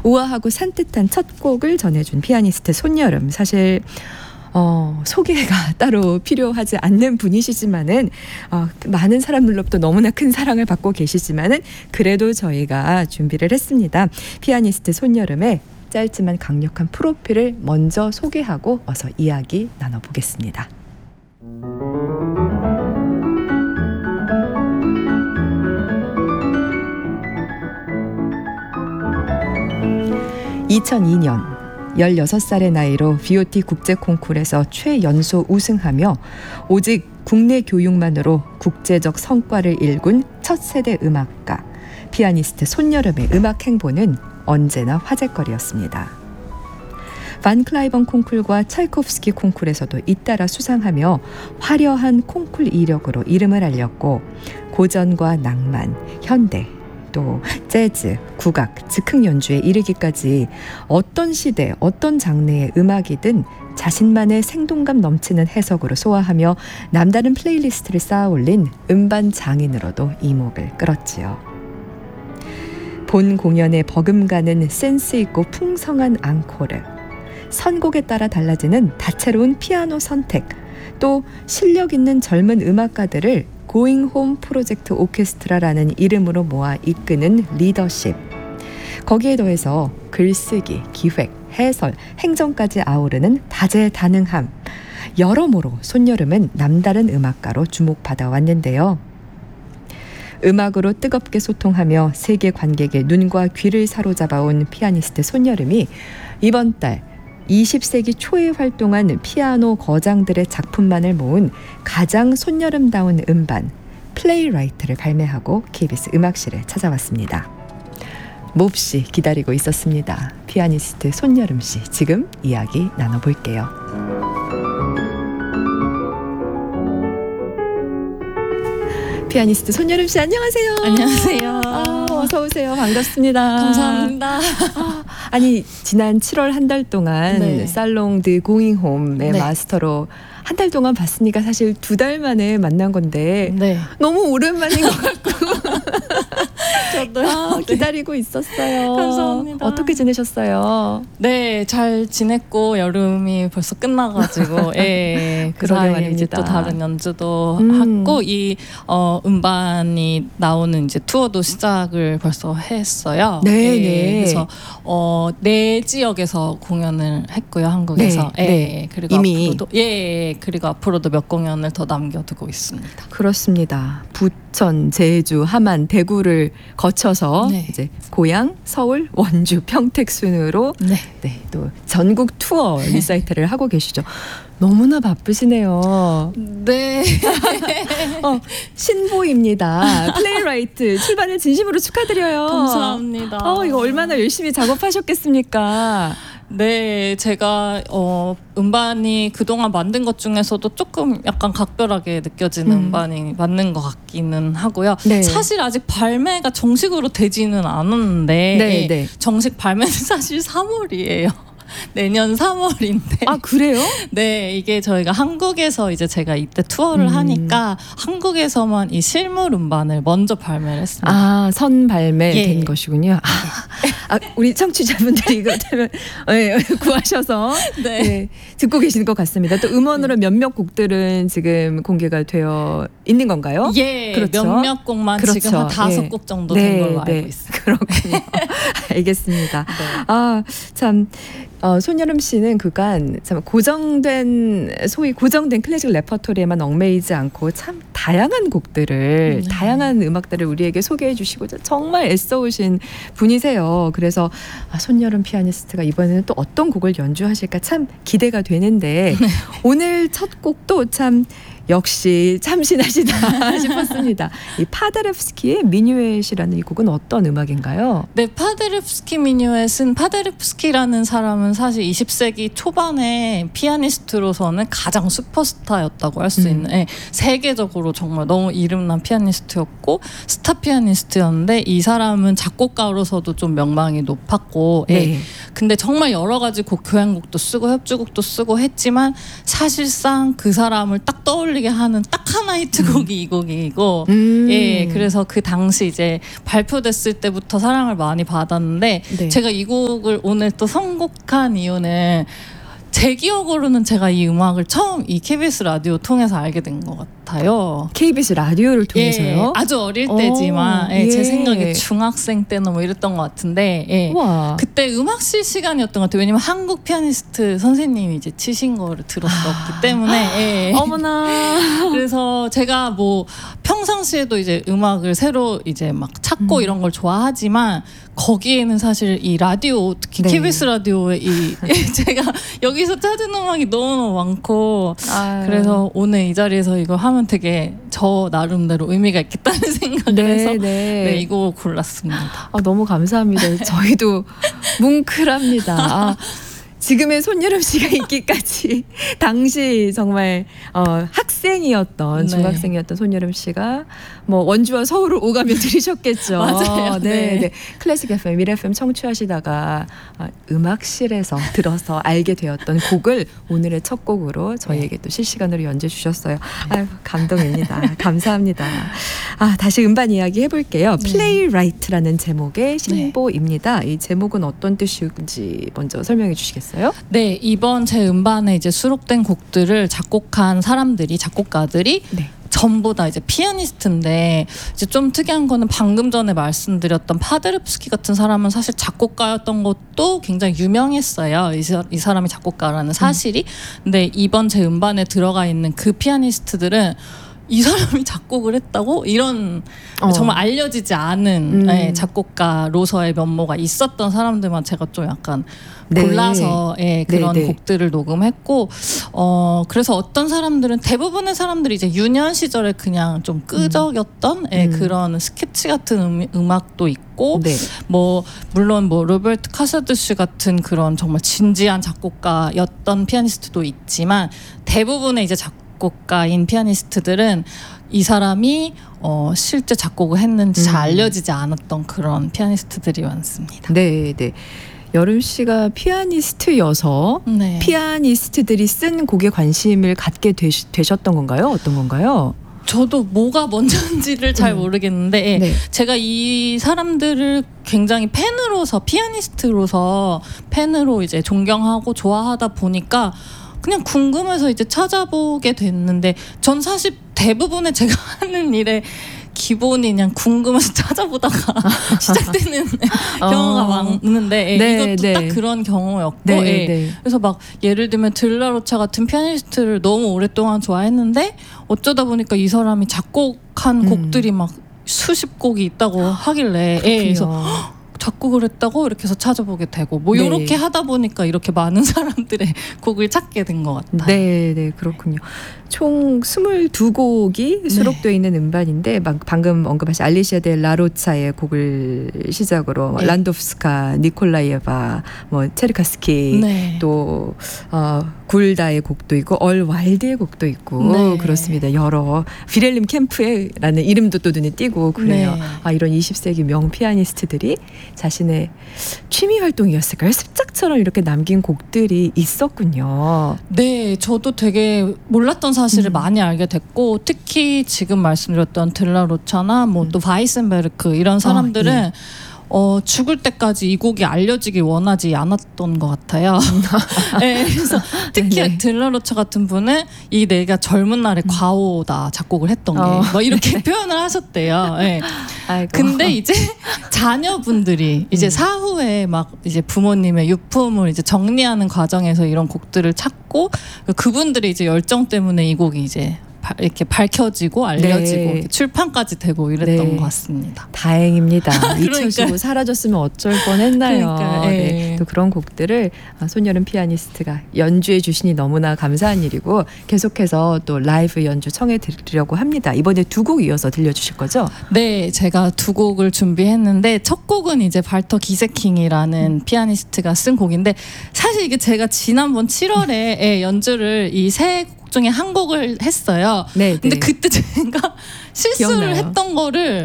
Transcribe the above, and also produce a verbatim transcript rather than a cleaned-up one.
우아하고 산뜻한 첫 곡을 전해준 피아니스트 손여름. 사실 어, 소개가 따로 필요하지 않는 분이시지만은 어, 많은 사람들로부터 너무나 큰 사랑을 받고 계시지만은 그래도 저희가 준비를 했습니다. 피아니스트 손여름의 짧지만 강력한 프로필을 먼저 소개하고 어서 이야기 나눠보겠습니다. 이천이 년 열여섯 살의 나이로 비오티 국제 콩쿨에서 최연소 우승하며 오직 국내 교육만으로 국제적 성과를 일군 첫 세대 음악가 피아니스트 손여름의 음악 행보는 언제나 화제거리였습니다. 반 클라이번 콩쿨과 찰코프스키 콩쿨에서도 잇따라 수상하며 화려한 콩쿨 이력으로 이름을 알렸고 고전과 낭만, 현대, 또 재즈, 국악, 즉흥 연주에 이르기까지 어떤 시대, 어떤 장르의 음악이든 자신만의 생동감 넘치는 해석으로 소화하며 남다른 플레이리스트를 쌓아올린 음반 장인으로도 이목을 끌었지요. 본 공연에 버금가는 센스 있고 풍성한 앙코르, 선곡에 따라 달라지는 다채로운 피아노 선택, 또 실력 있는 젊은 음악가들을 고잉 홈 프로젝트 오케스트라라는 이름으로 모아 이끄는 리더십. 거기에 더해서 글쓰기, 기획, 해설, 행정까지 아우르는 다재다능함. 여러모로 손여름은 남다른 음악가로 주목받아 왔는데요. 음악으로 뜨겁게 소통하며 세계 관객의 눈과 귀를 사로잡아온 피아니스트 손여름이 이번 달 이십 세기 초에 활동한 피아노 거장들의 작품만을 모은 가장 손여름다운 음반 플레이라이트를 발매하고 케이비에스 음악실에 찾아왔습니다. 몹시 기다리고 있었습니다. 피아니스트 손여름 씨, 지금 이야기 나눠볼게요. 피아니스트 손여름 씨, 안녕하세요. 안녕하세요. 아, 어서 오세요. 반갑습니다. 감사합니다. 아, 아니 지난 칠월 한 달 동안 네. 살롱 드 고잉 홈의 네. 마스터로 한 달 동안 봤으니까 사실 두 달 만에 만난 건데 네. 너무 오랜만인 것 같고 저도요. 아, 기다리고 있었어요. 감사합니다. 어떻게 지내셨어요? 네, 잘 지냈고 여름이 벌써 끝나가지고 예, 그 그러게 사이에 이제 말입니다. 또 다른 연주도 음. 하고 이 어, 음반이 나오는 이제 투어도 시작을 벌써 했어요. 네, 예, 네. 그래서 어, 네 지역에서 공연을 했고요, 한국에서. 네, 예, 네. 그리고 이미. 앞으로도 예, 그리고 앞으로도 몇 공연을 더 남겨두고 있습니다. 그렇습니다. 부천, 제주, 함안, 대구를 거쳐서 네. 이제 고향, 서울, 원주, 평택 순으로 네. 네, 또 전국 투어 리사이트를 하고 계시죠. 너무나 바쁘시네요. 네. 어, 신보입니다. 플레이라이트 출간을 진심으로 축하드려요. 감사합니다. 어, 이거 얼마나 열심히 작업하셨겠습니까? 네, 제가 어, 음반이 그동안 만든 것 중에서도 조금 약간 각별하게 느껴지는 음. 음. 반이 맞는 것 같기는 하고요. 네. 사실 아직 발매가 정식으로 되지는 않았는데 네, 네. 정식 발매는 사실 삼월이에요. 내년 삼월인데. 아, 그래요? 네, 이게 저희가 한국에서 이제 제가 이때 투어를 음. 하니까 한국에서만 이 실물 음반을 먼저 발매를 했습니다. 아, 선 발매된 예. 것이군요. 아, 아, 우리 청취자분들이 그렇다면 네, 구하셔서 네. 네, 듣고 계시는 것 같습니다. 또 음원으로 몇몇 곡들은 지금 공개가 되어 있는 건가요? 예, 그렇죠. 몇몇 곡만 그렇죠. 지금 한 다섯 예. 곡 정도 된 걸로 알고 있습니다. 그렇군요. 알겠습니다. 네. 아, 참 어, 손여름 씨는 그간 참 고정된 소위 고정된 클래식 레퍼토리에만 얽매이지 않고 참 다양한 곡들을 네. 다양한 음악들을 우리에게 소개해 주시고 정말 애써오신 분이세요. 그래서 아, 손여름 피아니스트가 이번에는 또 어떤 곡을 연주하실까 참 기대가 되는데 네. 오늘 첫 곡도 참 역시 참신하시다 싶었습니다. 이 파데르프스키의 미뉴엣이라는 이 곡은 어떤 음악인가요? 네, 파데르프스키 미뉴엣은 파데르프스키라는 사람은 사실 이십 세기 초반에 피아니스트로서는 가장 슈퍼스타였다고 할 수 음. 있는 예, 세계적으로 정말 너무 이름난 피아니스트였고 스타 피아니스트였는데 이 사람은 작곡가로서도 좀 명망이 높았고 예, 네. 근데 정말 여러 가지 곡 교향곡도 쓰고 협주곡도 쓰고 했지만 사실상 그 사람을 딱 떠올리게 하는 딱 하나의 히트곡이 이 곡이고, 음. 예, 그래서 그 당시 이제 발표됐을 때부터 사랑을 많이 받았는데, 네. 제가 이 곡을 오늘 또 선곡한 이유는 제 기억으로는 제가 이 음악을 처음 이 케이비에스 라디오 통해서 알게 된 것 같아요. 케이비에스 라디오를 통해서요? 예, 아주 어릴 오, 때지만 예, 예. 제 생각에 중학생 때나 뭐 이랬던 것 같은데 예. 와. 그때 음악실 시간이었던 것 같아요. 왜냐면 한국 피아니스트 선생님이 이제 치신 거를 들었었기 아. 때문에 예. 어머나. 그래서 제가 뭐 평상시에도 이제 음악을 새로 이제 막 찾고 음. 이런 걸 좋아하지만 거기에는 사실 이 라디오 특히 네. 케이비에스 라디오에 이 제가 여기서 찾은 음악이 너무너무 많고 아유. 그래서 오늘 이 자리에서 이거 하면 되게 저 나름대로 의미가 있겠다는 생각을 네, 해서 네. 네, 이거 골랐습니다. 아, 너무 감사합니다. 저희도 뭉클합니다. 아, 지금의 손여름 씨가 있기까지 당시 정말 어, 학생이었던 네. 중학생이었던 손여름 씨가 뭐 원주와 서울을 오가며 들으셨겠죠. 맞아요. 네, 네. 네. 클래식 에프엠, 일 에프엠 청취하시다가 아, 음악실에서 들어서 알게 되었던 곡을 오늘의 첫 곡으로 저희에게 또 실시간으로 연주해 주셨어요. 아유, 감동입니다. 감사합니다. 아, 다시 음반 이야기 해볼게요. 네. 플레이라이트라는 제목의 신보입니다. 이 제목은 어떤 뜻인지 먼저 설명해 주시겠어요? 네, 이번 제 음반에 이제 수록된 곡들을 작곡한 사람들이 작곡가들이 네. 전부 다 이제 피아니스트인데 이제 좀 특이한 거는 방금 전에 말씀드렸던 파데르프스키 같은 사람은 사실 작곡가였던 것도 굉장히 유명했어요. 이, 사, 이 사람이 작곡가라는 사실이. 근데 이번 제 음반에 들어가 있는 그 피아니스트들은 이 사람이 작곡을 했다고 이런 어. 정말 알려지지 않은 음. 네, 작곡가로서의 면모가 있었던 사람들만 제가 좀 약간 네. 골라서 예, 그런 네, 네. 곡들을 녹음했고 어 그래서 어떤 사람들은 대부분의 사람들이 이제 유년 시절에 그냥 좀 끄적였던 예, 음. 그런 스케치 같은 음, 음악도 있고 네. 뭐 물론 뭐 로베르트 카사드슈 같은 그런 정말 진지한 작곡가였던 피아니스트도 있지만 대부분의 이제 작곡가인 피아니스트들은 이 사람이 어 실제 작곡을 했는지 잘 음. 알려지지 않았던 그런 피아니스트들이 많습니다. 네, 네. 여름 씨가 피아니스트여서 네. 피아니스트들이 쓴 곡에 관심을 갖게 되시, 되셨던 건가요? 어떤 건가요? 저도 뭐가 먼저인지를 잘 음. 모르겠는데 예, 네. 제가 이 사람들을 굉장히 팬으로서 피아니스트로서 팬으로 이제 존경하고 좋아하다 보니까 그냥 궁금해서 이제 찾아보게 됐는데 전 사실 대부분의 제가 하는 일에 기본이 그냥 궁금해서 찾아보다가 시작되는 경우가 많은데 예, 네, 이것도 네. 딱 그런 경우였고 네, 예. 네. 그래서 막 예를 들면 들라로차 같은 피아니스트를 너무 오랫동안 좋아했는데 어쩌다 보니까 이 사람이 작곡한 음. 곡들이 막 수십 곡이 있다고 하길래 예, 그래서 작곡을 했다고 이렇게 해서 찾아보게 되고 뭐 네. 이렇게 하다 보니까 이렇게 많은 사람들의 곡을 찾게 된 것 같아요. 네, 네, 그렇군요. 총 스물두 곡이 네. 수록되어 있는 음반인데 막 방금 언급하신 알리시아 델 라로차의 곡을 시작으로 뭐 네. 란도프스카, 니콜라이에바, 뭐 체르카스키 네. 또 어, 굴다의 곡도 있고 얼왈드의 곡도 있고 네. 그렇습니다. 여러 비렐림 캠프라는 이름도 또 눈에 띄고 그래요. 네. 아, 이런 이십 세기 명 피아니스트들이 자신의 취미 활동이었을까요? 습작처럼 이렇게 남긴 곡들이 있었군요. 네, 저도 되게 몰랐던 사실을 음. 많이 알게 됐고 특히 지금 말씀드렸던 들라로차나 뭐 또 바이센베르크 이런 사람들은 아, 예. 어, 죽을 때까지 이 곡이 알려지길 원하지 않았던 것 같아요. 네, 그래서 특히 네네. 들라로차 같은 분은 이 내가 젊은 날의 과오다 작곡을 했던 게 어. 뭐 이렇게 표현을 하셨대요. 네. 아이고. 근데 이제 자녀분들이 이제 음. 사후에 막 이제 부모님의 유품을 이제 정리하는 과정에서 이런 곡들을 찾고 그분들의 이제 열정 때문에 이 곡이 이제 바- 이렇게 밝혀지고 알려지고 네. 이렇게 출판까지 되고 이랬던 네. 것 같습니다. 다행입니다. 그러니까요. 잊혀지고 사라졌으면 어쩔 뻔했나요. 그러니까요. 예. 네, 또 그런 곡들을 아, 손여름 피아니스트가 연주해 주시니 너무나 감사한 일이고 계속해서 또 라이브 연주 청해 드리려고 합니다. 이번에 두 곡 이어서 들려주실 거죠? 네, 제가 두 곡을 준비했는데 첫 곡은 이제 발터 기세킹이라는 피아니스트가 쓴 곡인데 사실 이게 제가 지난번 칠월에 예, 연주를 이 세 곡 중에 한 곡을 했어요. 네. 근데 네. 그때 제가 실수를 기억나요. 했던 거를